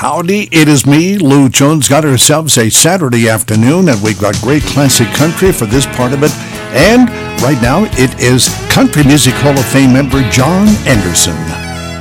Howdy, it is me, Lou Jones. Got ourselves a Saturday afternoon, and we've got great classic country for this part of it. And right now, it is Country Music Hall of Fame member John Anderson.